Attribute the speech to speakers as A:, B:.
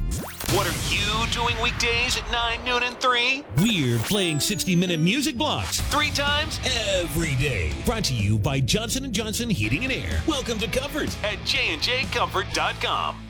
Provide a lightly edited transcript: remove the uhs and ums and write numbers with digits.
A: What are you doing weekdays at 9, noon, and 3?
B: We're playing 60-minute music blocks
A: 3 times
B: every day. Brought to you by Johnson & Johnson Heating and Air. Welcome to Comfort
A: at jandjcomfort.com.